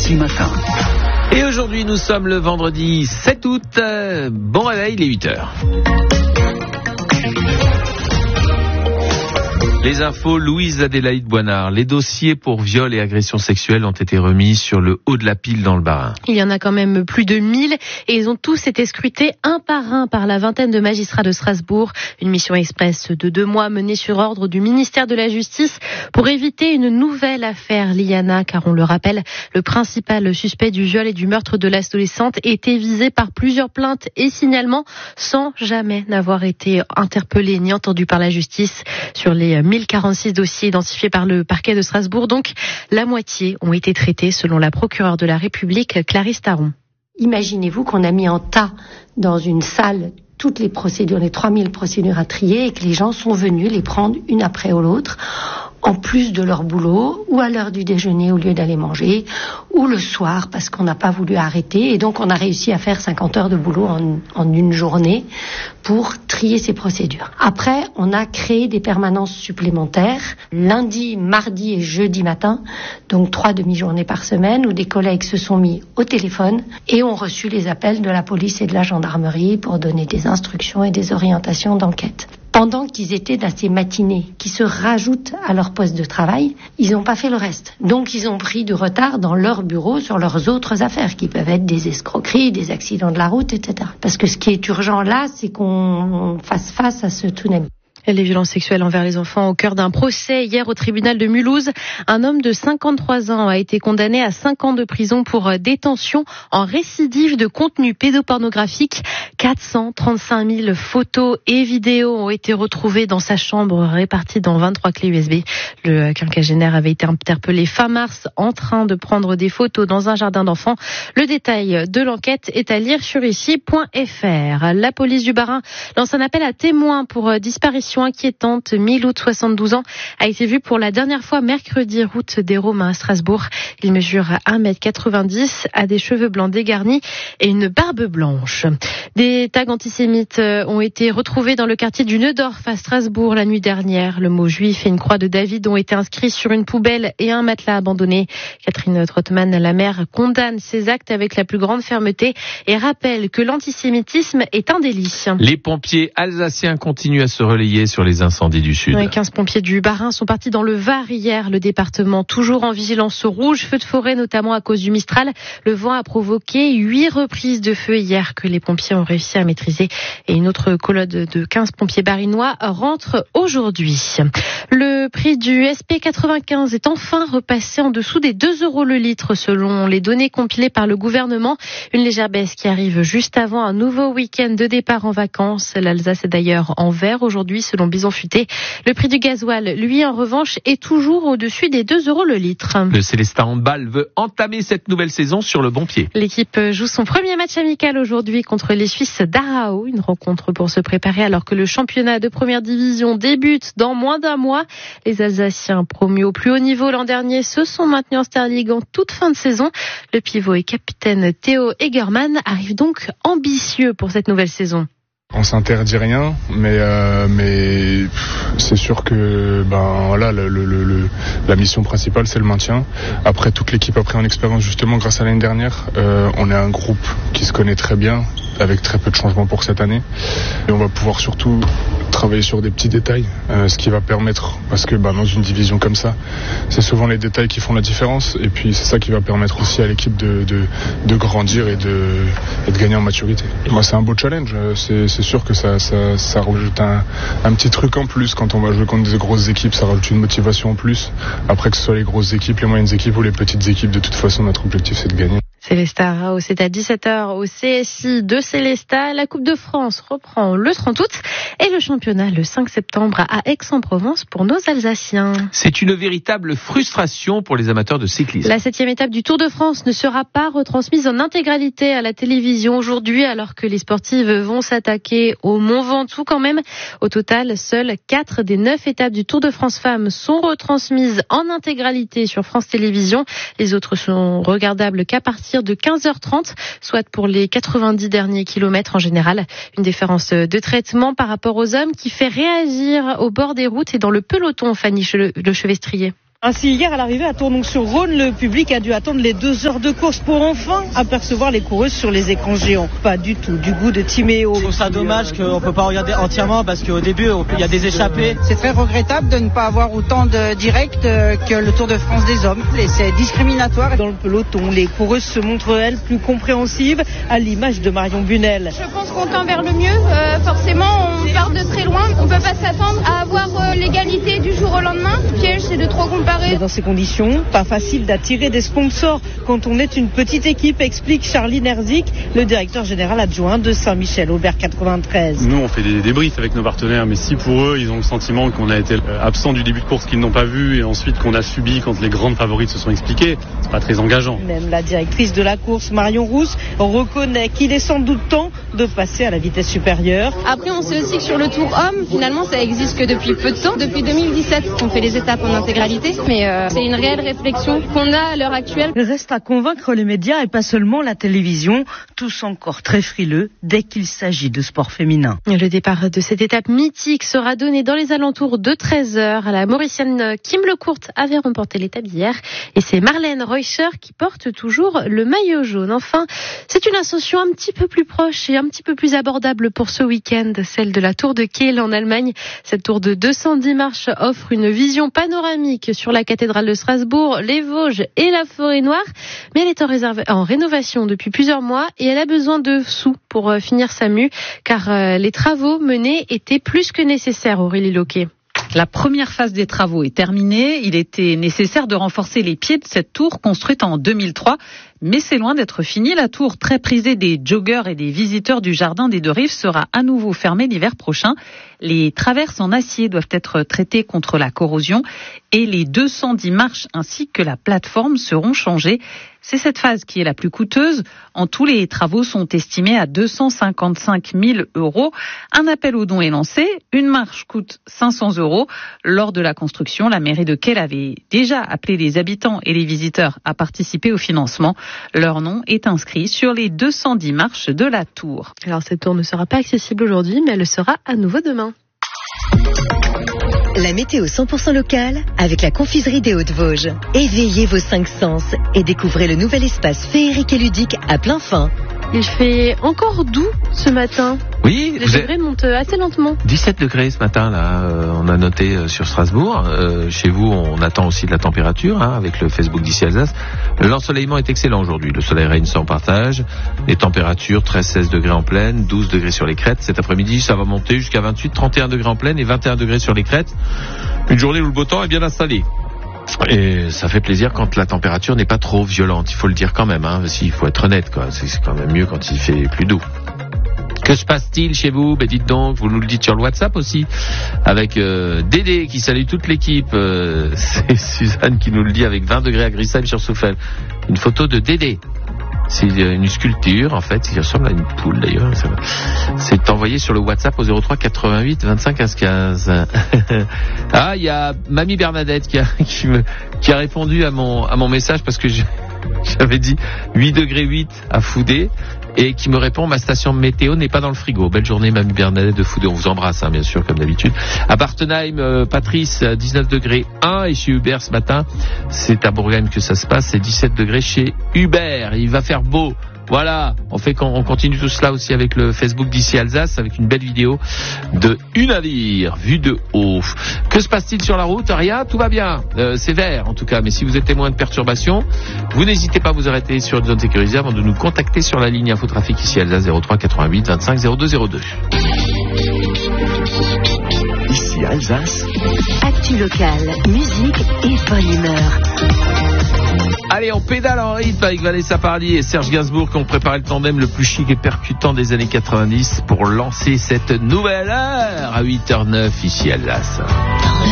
RMC Matin. Et aujourd'hui, nous sommes le vendredi 7 août. Bon réveil, il est 8h. Les infos, Louise Adélaïde Boinard. Les dossiers pour viol et agression sexuelle ont été remis sur le haut de la pile dans le Bas-Rhin. Il y en a quand même plus de 1000 et ils ont tous été scrutés un par un par la vingtaine de magistrats de Strasbourg. Une mission express de 2 mois menée sur ordre du ministère de la Justice pour éviter une nouvelle affaire Liana, car on le rappelle, le principal suspect du viol et du meurtre de l'adolescente était visé par plusieurs plaintes et signalements sans jamais n'avoir été interpellé ni entendu par la justice. Sur les 1046 dossiers identifiés par le parquet de Strasbourg, donc la moitié ont été traités selon la procureure de la République, Clarisse Taron. Imaginez-vous qu'on a mis en tas dans une salle toutes les procédures, les 3000 procédures à trier et que les gens sont venus les prendre une après l'autre en plus de leur boulot, ou à l'heure du déjeuner au lieu d'aller manger, ou le soir parce qu'on n'a pas voulu arrêter. Et donc on a réussi à faire 50 heures de boulot en une journée pour trier ces procédures. Après, on a créé des permanences supplémentaires, lundi, mardi et jeudi matin, donc 3 demi-journées par semaine, où des collègues se sont mis au téléphone et ont reçu les appels de la police et de la gendarmerie pour donner des instructions et des orientations d'enquête. Pendant qu'ils étaient dans ces matinées qui se rajoutent à leur poste de travail, ils n'ont pas fait le reste. Donc ils ont pris du retard dans leur bureau sur leurs autres affaires, qui peuvent être des escroqueries, des accidents de la route, etc. Parce que ce qui est urgent là, c'est qu'on fasse face à ce tsunami. Les violences sexuelles envers les enfants au cœur d'un procès hier au tribunal de Mulhouse. Un homme de 53 ans a été condamné à 5 ans de prison pour détention en récidive de contenu pédopornographique. 435 000 photos et vidéos ont été retrouvées dans sa chambre réparties dans 23 clés USB. Le quinquagénaire avait été interpellé fin mars en train de prendre des photos dans un jardin d'enfants. Le détail de l'enquête est à lire sur ici.fr. La police du Bas-Rhin lance un appel à témoins pour disparition inquiétante. Miloud, 72 ans, a été vu pour la dernière fois mercredi route des Romains à Strasbourg. Il mesure 1m90, a des cheveux blancs dégarnis et une barbe blanche. Des tags antisémites ont été retrouvés dans le quartier du Neudorf à Strasbourg la nuit dernière. Le mot juif et une croix de David ont été inscrits sur une poubelle et un matelas abandonné. Catherine Trottmann, la maire, condamne ces actes avec la plus grande fermeté et rappelle que l'antisémitisme est un délit. Les pompiers alsaciens continuent à se relayer sur les incendies du Sud. 15 pompiers du Bas-Rhin sont partis dans le Var hier. Le département toujours en vigilance rouge, feu de forêt notamment à cause du Mistral. Le vent a provoqué 8 reprises de feu hier que les pompiers ont réussi à maîtriser. Et une autre colonne de 15 pompiers barinois rentre aujourd'hui. Le prix du SP95 est enfin repassé en dessous des 2 € le litre selon les données compilées par le gouvernement. Une légère baisse qui arrive juste avant un nouveau week-end de départ en vacances. L'Alsace est d'ailleurs en vert aujourd'hui selon Bison Futé. Le prix du gasoil, lui, en revanche, est toujours au-dessus des 2 € le litre. Le Célestat handball veut entamer cette nouvelle saison sur le bon pied. L'équipe joue son premier match amical aujourd'hui contre les Suisses d'Arao. Une rencontre pour se préparer alors que le championnat de première division débute dans moins d'un mois. Les Alsaciens promus au plus haut niveau l'an dernier se sont maintenus en Star League en toute fin de saison. Le pivot et capitaine Théo Egerman arrive donc ambitieux pour cette nouvelle saison. On s'interdit rien, mais c'est sûr que la mission principale c'est le maintien. Après, toute l'équipe a pris en expérience justement grâce à l'année dernière. On est un groupe qui se connaît très bien, avec très peu de changements pour cette année. Et on va pouvoir surtout travailler sur des petits détails, ce qui va permettre, parce que dans une division comme ça, c'est souvent les détails qui font la différence. Et puis c'est ça qui va permettre aussi à l'équipe de grandir et de gagner en maturité. Moi, c'est un beau challenge. C'est sûr que ça rajoute un petit truc en plus. Quand on va jouer contre des grosses équipes, ça rajoute une motivation en plus. Après, que ce soit les grosses équipes, les moyennes équipes ou les petites équipes, de toute façon, notre objectif, c'est de gagner. Célestat Arao, c'est à 17h au CSI de Célestat. La Coupe de France reprend le 30 août et le championnat le 5 septembre à Aix-en-Provence pour nos Alsaciens. C'est une véritable frustration pour les amateurs de cyclisme. La 7e étape du Tour de France ne sera pas retransmise en intégralité à la télévision aujourd'hui alors que les sportives vont s'attaquer au Mont Ventoux quand même. Au total, seules 4 des 9 étapes du Tour de France Femmes sont retransmises en intégralité sur France Télévisions. Les autres sont regardables qu'à partir de 15h30, soit pour les 90 derniers kilomètres en général. Une différence de traitement par rapport aux hommes qui fait réagir au bord des routes et dans le peloton, Fanny Le Chevestrier. Ainsi, hier à l'arrivée à Tournon-sur-Rhône, le public a dû attendre les 2 heures de course pour enfin apercevoir les coureuses sur les écrans géants. Pas du tout du goût de Timéo. Je trouve ça dommage qu'on ne peut pas regarder entièrement parce qu'au début, il y a des échappées. C'est très regrettable de ne pas avoir autant de direct que le Tour de France des hommes. C'est discriminatoire. Dans le peloton, les coureuses se montrent, elles, plus compréhensives, à l'image de Marion Bunel. Je pense qu'on tend vers le mieux. Forcément, on part de très loin. On ne peut pas s'attendre à avoir l'égalité du jour au lendemain. Le piège, c'est de trop comparer. Mais dans ces conditions, pas facile d'attirer des sponsors quand on est une petite équipe, explique Charline Herzik, le directeur général adjoint de Saint-Michel Aubert 93. Nous, on fait des débriefs avec nos partenaires, mais si pour eux, ils ont le sentiment qu'on a été absent du début de course, qu'ils n'ont pas vu, et ensuite qu'on a subi quand les grandes favorites se sont expliquées, c'est pas très engageant. Même la directrice de la course, Marion Rousse, reconnaît qu'il est sans doute temps de passer à la vitesse supérieure. Après, on sait aussi que sur le Tour Homme, finalement, ça existe que depuis peu de temps. Depuis 2017, on fait les étapes en intégralité. Mais c'est une réelle réflexion qu'on a à l'heure actuelle. Reste à convaincre les médias et pas seulement la télévision, tous encore très frileux dès qu'il s'agit de sport féminin. Le départ de cette étape mythique sera donné dans les alentours de 13h. La Mauricienne Kim Lecourt avait remporté l'étape hier et c'est Marlène Reuscher qui porte toujours le maillot jaune. Enfin, c'est une ascension un petit peu plus proche et un petit peu plus abordable pour ce week-end, celle de la Tour de Kehl en Allemagne. Cette tour de 210 marches offre une vision panoramique sur la cathédrale de Strasbourg, les Vosges et la Forêt Noire, mais elle est en rénovation depuis plusieurs mois et elle a besoin de sous pour finir sa mue, car les travaux menés étaient plus que nécessaires, Aurélie Loquet. La première phase des travaux est terminée. Il était nécessaire de renforcer les pieds de cette tour construite en 2003. Mais c'est loin d'être fini. La tour, très prisée des joggeurs et des visiteurs du jardin des Deux Rives, sera à nouveau fermée l'hiver prochain. Les traverses en acier doivent être traitées contre la corrosion et les 210 marches ainsi que la plateforme seront changées. C'est cette phase qui est la plus coûteuse. En tout, les travaux sont estimés à 255 000 €. Un appel aux dons est lancé. Une marche coûte 500 €. Lors de la construction, la mairie de Kehl avait déjà appelé les habitants et les visiteurs à participer au financement. Leur nom est inscrit sur les 210 marches de la tour. Alors cette tour ne sera pas accessible aujourd'hui, mais elle le sera à nouveau demain. La météo 100% locale avec la confiserie des Hauts-de-Vosges. Éveillez vos 5 sens et découvrez le nouvel espace féerique et ludique à plein fin. Il fait encore doux ce matin. Oui, les degrés montent assez lentement. 17 degrés ce matin, là, on a noté sur Strasbourg. Chez vous, on attend aussi de la température, avec le Facebook d'ici Alsace. L'ensoleillement est excellent aujourd'hui. Le soleil règne sans partage. Les températures, 13-16 degrés en plaine, 12 degrés sur les crêtes. Cet après-midi, ça va monter jusqu'à 28, 31 degrés en plaine et 21 degrés sur les crêtes. Une journée où le beau temps est bien installé. Et ça fait plaisir quand la température n'est pas trop violente, il faut le dire quand même, il faut être honnête, quoi. C'est quand même mieux quand il fait plus doux. Que se passe-t-il chez vous? Dites donc, vous nous le dites sur le WhatsApp aussi, avec Dédé qui salue toute l'équipe. C'est Suzanne qui nous le dit avec 20 degrés à Grissheim-sur-Souffel. Une photo de Dédé. C'est une sculpture, en fait, qui ressemble à une poule d'ailleurs. C'est envoyé sur le WhatsApp au 03 88 25 15 15. Ah, il y a Mamie Bernadette qui a répondu à mon message parce que j'avais dit 8 degrés 8 à Foudé et qui me répond: ma station météo n'est pas dans le frigo. Belle journée, Mamie Bernadette de Foudé. On vous embrasse, bien sûr, comme d'habitude. À Bartenheim, Patrice, 19 degrés 1 et chez Hubert ce matin, c'est à Bourgogne que ça se passe, c'est 17 degrés chez Hubert. Il va faire beau. Voilà, on continue tout cela aussi avec le Facebook d'ici Alsace, avec une belle vidéo de une navire vue de haut. Que se passe-t-il sur la route? Rien, tout va bien. C'est vert en tout cas, mais si vous êtes témoin de perturbations, vous n'hésitez pas à vous arrêter sur une zone sécurisée avant de nous contacter sur la ligne Infotrafic ici Alsace 03 88 25 02 02. Ici Alsace, actu locale, musique et bonne humeur. Allez, on pédale en rythme avec Vanessa Paradis et Serge Gainsbourg qui ont préparé le tandem le plus chic et percutant des années 90 pour lancer cette nouvelle heure à 8h09 ici à Alsace.